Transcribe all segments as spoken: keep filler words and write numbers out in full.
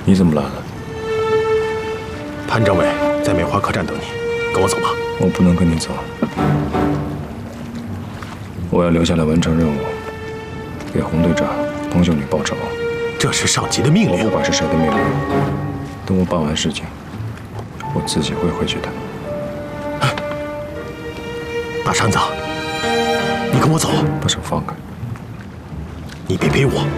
你怎么来了？ 潘政委在梅花客栈等你，跟我走吧。 我不能跟你走，我要留下来完成任务，给洪队长、彭秀女报仇。 这是上级的命令。 我不管是谁的命令，等我办完事情，我自己会回去的。 大山子，你跟我走。 把手放开！ 你别逼我。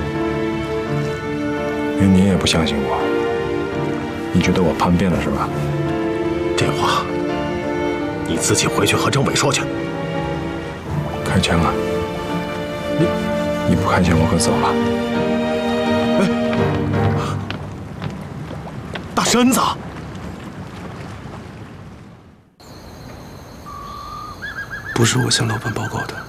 连你也不相信我，你觉得我叛变了是吧？ 这话你自己回去和政委说去。 开枪啊！你你不开枪，我可走了。 哎，大身子， 不是我向老板报告的，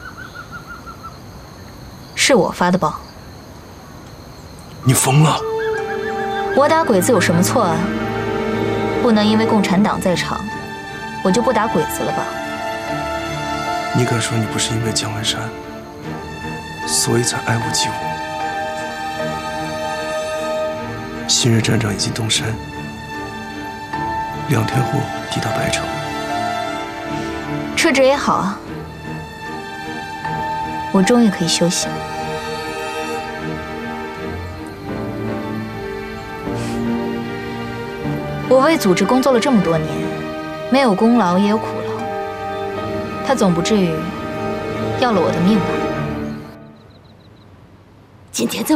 是我发的报。 你疯了！ 我打鬼子有什么错啊？不能因为共产党在场，我就不打鬼子了吧？ 你敢说你不是因为姜文山，所以才爱屋及乌？新任站长已经动身，两天后抵达白城。 撤职也好啊，我终于可以休息了。我为组织工作了这么多年，没有功劳也有苦劳，他总不至于要了我的命吧？ 今天这